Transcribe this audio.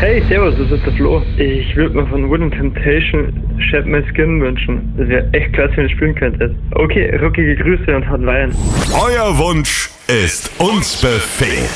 Hey, servus, das ist der Flo. Ich würde mir von Wooden Temptation Shed My Skin wünschen. Das wäre echt klasse, wenn du spielen könntest. Okay, rockige Grüße und haut rein. Euer Wunsch ist uns Befehl.